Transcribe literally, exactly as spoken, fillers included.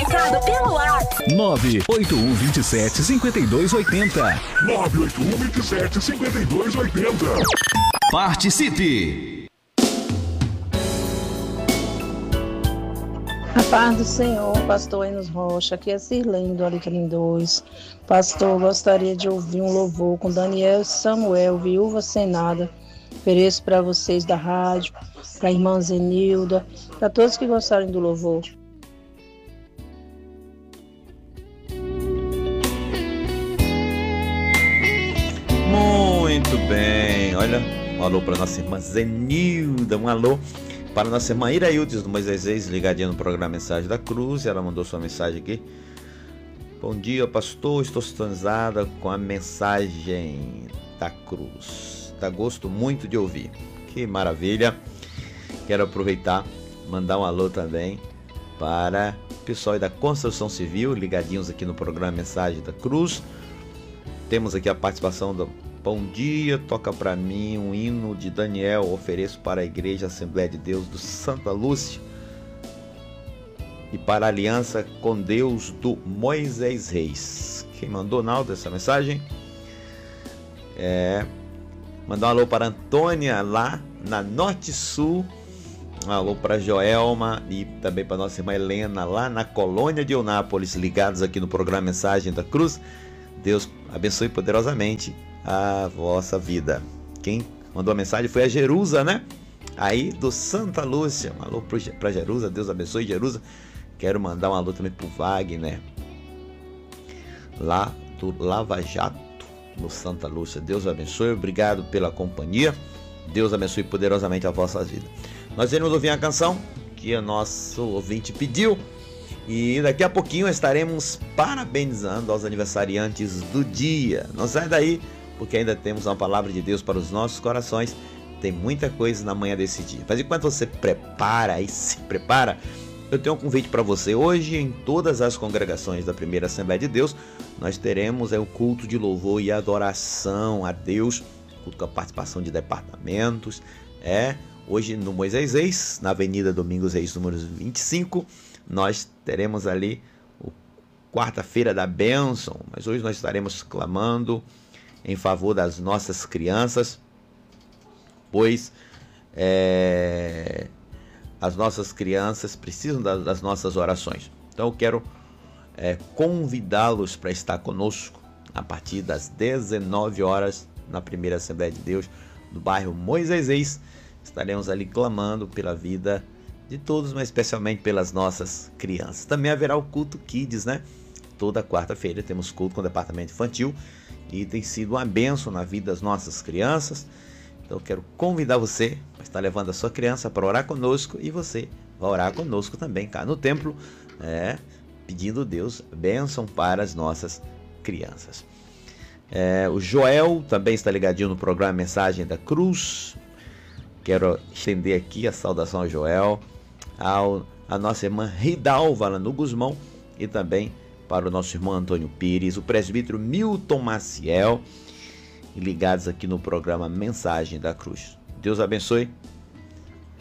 recado pelo WhatsApp. nove oito um dois sete cinco dois oito zero. nove oito um dois sete cinco dois oito zero. Participe! A paz do Senhor, pastor Enos Rocha, aqui é Sirlene do Alecrim dois. Pastor, gostaria de ouvir um louvor com Daniel e Samuel, viúva sem nada. Ofereço para vocês da rádio, para a irmã Zenilda, para todos que gostarem do louvor. Muito bem, olha, um alô para nossa irmã Zenilda, um alô para nossa irmã Iraildes do Moisés, ligadinha no programa Mensagem da Cruz. Ela mandou sua mensagem aqui. Bom dia, pastor, estou sintonizada com a mensagem da cruz. Dá gosto muito de ouvir. Que maravilha. Quero aproveitar, mandar um alô também para o pessoal da construção civil, ligadinhos aqui no programa Mensagem da Cruz. Temos aqui a participação do Bom dia, toca para mim um hino de Daniel, ofereço para a Igreja Assembleia de Deus do Santa Lúcia e para a aliança com Deus do Moisés Reis. Quem mandou, Naldo, essa mensagem? É, mandar um alô para Antônia lá na Norte Sul, um alô para Joelma e também para nossa irmã Helena lá na colônia de Eunápolis, ligados aqui no programa Mensagem da Cruz. Deus abençoe poderosamente a vossa vida. Quem mandou a mensagem foi a Jerusa, né? Aí do Santa Lúcia. Um alô para Jerusa, Deus abençoe Jerusa. Quero mandar um alô também pro Wagner, lá do Lava Jato, no Santa Lúcia. Deus abençoe, obrigado pela companhia. Deus abençoe poderosamente a vossa vida. Nós iremos ouvir a canção que o nosso ouvinte pediu. E daqui a pouquinho estaremos parabenizando aos aniversariantes do dia. Não sai daí, porque ainda temos uma palavra de Deus para os nossos corações. Tem muita coisa na manhã desse dia. Mas enquanto você prepara e se prepara, eu tenho um convite para você. Hoje, em todas as congregações da Primeira Assembleia de Deus, nós teremos é, o culto de louvor e adoração a Deus, culto com a participação de departamentos. É, hoje no Moisés Reis, na Avenida Domingos Reis, número vinte e cinco, nós teremos ali o quarta-feira da bênção, mas hoje nós estaremos clamando em favor das nossas crianças, pois é, as nossas crianças precisam das, das nossas orações. Então eu quero é, convidá-los para estar conosco a partir das dezenove horas na Primeira Assembleia de Deus, no bairro Moisés Reis. Estaremos ali clamando pela vida de todos, mas especialmente pelas nossas crianças. Também haverá o culto Kids, né? Toda quarta-feira temos culto com o departamento infantil e tem sido uma bênção na vida das nossas crianças. Então eu quero convidar você a estar levando a sua criança para orar conosco e você vai orar conosco também cá no templo, é, pedindo a Deus bênção para as nossas crianças. É, o Joel também está ligadinho no programa Mensagem da Cruz. Quero estender aqui a saudação ao Joel, ao, a nossa irmã Ridalva lá no Guzmão e também para o nosso irmão Antônio Pires, o presbítero Milton Maciel, ligados aqui no programa Mensagem da Cruz. Deus abençoe